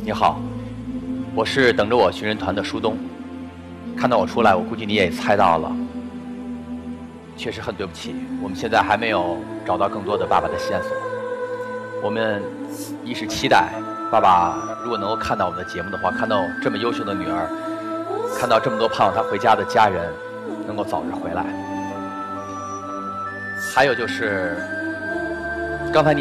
你好，我是等着我寻人团的舒东。看到我出来，我估计你也猜到了。确实很对不起，我们现在还没有找到更多的爸爸的线索。我们一是期待爸爸如果能够看到我们的节目的话，看到这么优秀的女儿，看到这么多盼望她回家的家人，能够早日回来。还有就是，刚才你